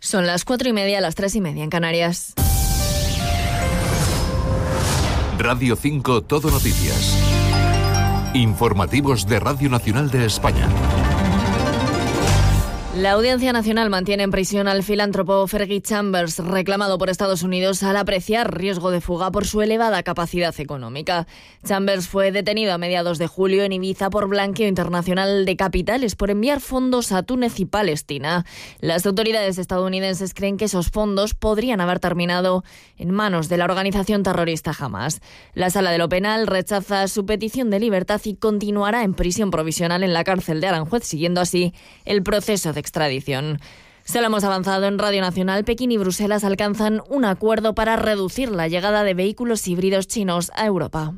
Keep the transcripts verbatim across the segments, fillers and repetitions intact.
Son las cuatro y media, las tres y media en Canarias. Radio cinco Todo Noticias. Informativos de Radio Nacional de España. La Audiencia Nacional mantiene en prisión al filántropo Fergie Chambers, reclamado por Estados Unidos al apreciar riesgo de fuga por su elevada capacidad económica. Chambers fue detenido a mediados de julio en Ibiza por blanqueo internacional de capitales por enviar fondos a Túnez y Palestina. Las autoridades estadounidenses creen que esos fondos podrían haber terminado en manos de la organización terrorista Hamas. La Sala de lo Penal rechaza su petición de libertad y continuará en prisión provisional en la cárcel de Aranjuez, siguiendo así el proceso de extradición. Se lo hemos avanzado en Radio Nacional. Pekín y Bruselas alcanzan un acuerdo para reducir la llegada de vehículos híbridos chinos a Europa.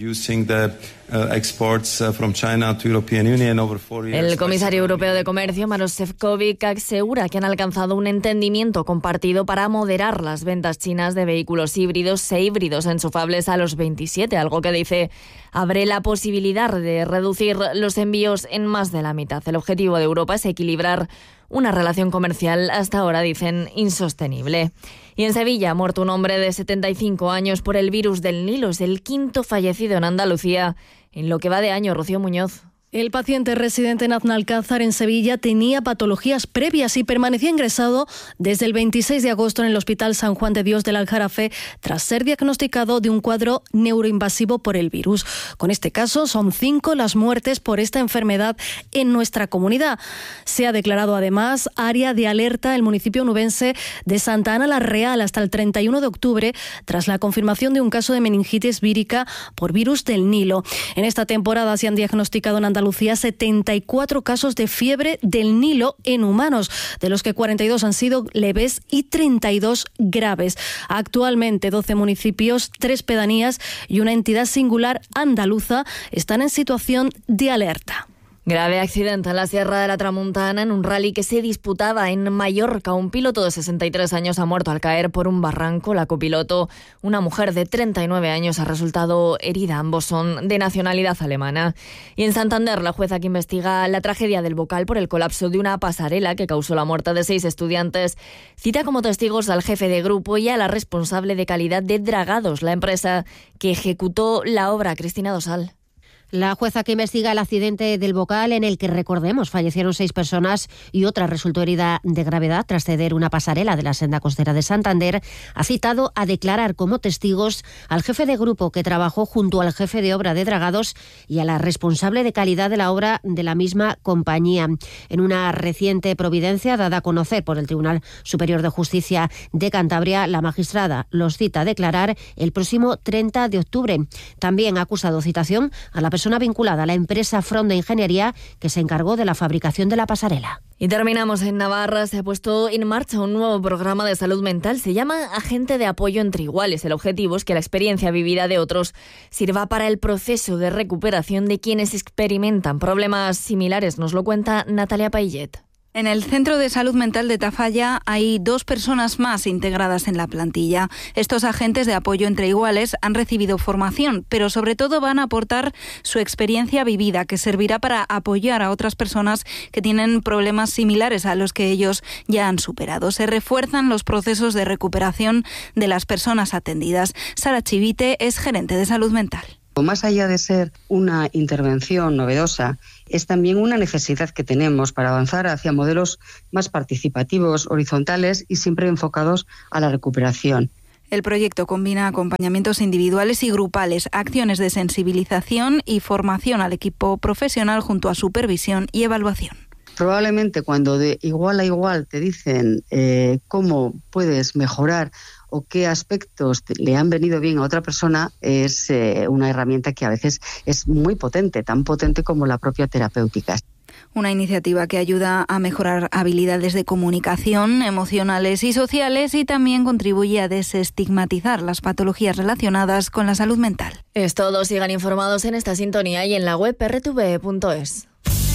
El comisario europeo de Comercio, Maroš Šefčovič, asegura que han alcanzado un entendimiento compartido para moderar las ventas chinas de vehículos híbridos e híbridos enchufables a los veintisiete, algo que dice abre la posibilidad de reducir los envíos en más de la mitad. El objetivo de Europa es equilibrar una relación comercial hasta ahora, dicen, insostenible. Y en Sevilla ha muerto un hombre de setenta y cinco años por el virus del Nilo. Es el quinto fallecido en Andalucía en lo que va de año. Rocío Muñoz. El paciente residente en Aznalcázar, en Sevilla, tenía patologías previas y permanecía ingresado desde el veintiséis de agosto en el Hospital San Juan de Dios del Aljarafe tras ser diagnosticado de un cuadro neuroinvasivo por el virus. Con este caso, son cinco las muertes por esta enfermedad en nuestra comunidad. Se ha declarado además área de alerta el municipio onubense de Santa Ana la Real hasta el treinta y uno de octubre tras la confirmación de un caso de meningitis vírica por virus del Nilo. En esta temporada se han diagnosticado en Andalucía setenta y cuatro casos de fiebre del Nilo en humanos, de los que cuarenta y dos han sido leves y treinta y dos graves. Actualmente doce municipios, tres pedanías y una entidad singular andaluza están en situación de alerta. Grave accidente en la Sierra de la Tramuntana en un rally que se disputaba en Mallorca. Un piloto de sesenta y tres años ha muerto al caer por un barranco. La copiloto, una mujer de treinta y nueve años, ha resultado herida. Ambos son de nacionalidad alemana. Y en Santander, la jueza que investiga la tragedia del Bocal por el colapso de una pasarela que causó la muerte de seis estudiantes cita como testigos al jefe de grupo y a la responsable de calidad de Dragados, la empresa que ejecutó la obra, Cristina Dosal. La jueza que investiga el accidente del Bocal, en el que, recordemos, fallecieron seis personas y otra resultó herida de gravedad tras ceder una pasarela de la senda costera de Santander, ha citado a declarar como testigos al jefe de grupo que trabajó junto al jefe de obra de Dragados y a la responsable de calidad de la obra de la misma compañía. En una reciente providencia dada a conocer por el Tribunal Superior de Justicia de Cantabria, la magistrada los cita a declarar el próximo treinta de octubre. También ha acusado citación a la persona vinculada a la empresa Fronda Ingeniería que se encargó de la fabricación de la pasarela. Y terminamos en Navarra. Se ha puesto en marcha un nuevo programa de salud mental. Se llama Agente de Apoyo entre Iguales. El objetivo es que la experiencia vivida de otros sirva para el proceso de recuperación de quienes experimentan problemas similares. Nos lo cuenta Natalia Paillet. En el Centro de Salud Mental de Tafalla hay dos personas más integradas en la plantilla. Estos agentes de apoyo entre iguales han recibido formación, pero sobre todo van a aportar su experiencia vivida, que servirá para apoyar a otras personas que tienen problemas similares a los que ellos ya han superado. Se refuerzan los procesos de recuperación de las personas atendidas. Sara Chivite es gerente de salud mental. Más allá de ser una intervención novedosa, es también una necesidad que tenemos para avanzar hacia modelos más participativos, horizontales y siempre enfocados a la recuperación. El proyecto combina acompañamientos individuales y grupales, acciones de sensibilización y formación al equipo profesional junto a supervisión y evaluación. Probablemente cuando de igual a igual te dicen eh, cómo puedes mejorar o qué aspectos le han venido bien a otra persona, es eh, una herramienta que a veces es muy potente, tan potente como la propia terapéutica. Una iniciativa que ayuda a mejorar habilidades de comunicación, emocionales y sociales, y también contribuye a desestigmatizar las patologías relacionadas con la salud mental. Es todo. Sigan informados en esta sintonía y en la web erre te ve punto es.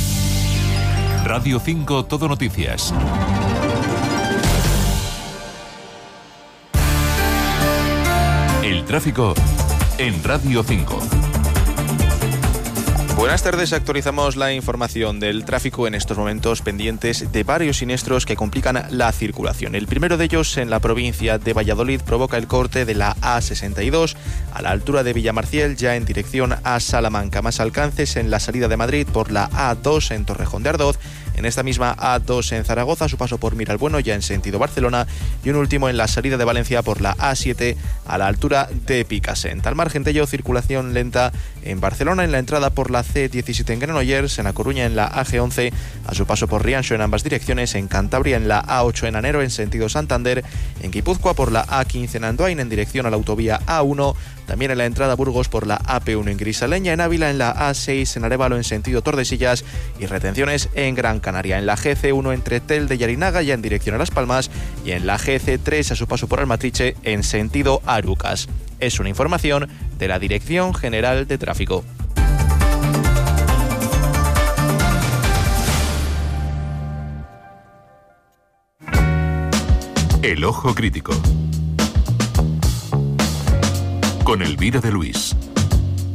Radio cinco Todo Noticias. El tráfico en Radio cinco. Buenas tardes, actualizamos la información del tráfico en estos momentos pendientes de varios siniestros que complican la circulación. El primero de ellos en la provincia de Valladolid provoca el corte de la A sesenta y dos a la altura de Villamarciel, ya en dirección a Salamanca. Más alcances en la salida de Madrid por la A dos en Torrejón de Ardoz, en esta misma A dos en Zaragoza, su paso por Miralbueno ya en sentido Barcelona, y un último en la salida de Valencia por la A siete a la altura de Picassent. Al margen de ello, circulación lenta en Barcelona en la entrada por la C diecisiete en Granollers, en A Coruña en la A G once a su paso por Rianxo en ambas direcciones, en Cantabria en la A ocho en Anero en sentido Santander, en Guipúzcoa por la A quince en Andoain en dirección a la autovía A uno, también en la entrada a Burgos por la A P uno en Grisaleña, en Ávila en la A seis en Arévalo en sentido Tordesillas y retenciones en Gran Canaria, en la G C uno entre Telde y Arinaga ya en dirección a Las Palmas y en la G C tres a su paso por Almatriche en sentido Arucas. Es una información de la Dirección General de Tráfico. El Ojo Crítico con Elvira de Luis.